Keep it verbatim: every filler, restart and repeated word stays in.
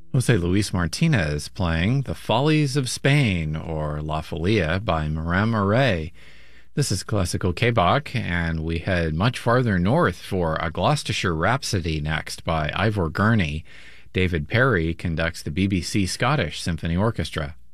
Jose Luis Martinez playing The Follies of Spain, or La Folia by Maram Murray. This is Classical K-Bach, and we head much farther north for A Gloucestershire Rhapsody next by Ivor Gurney. David Perry conducts the B B C Scottish Symphony Orchestra.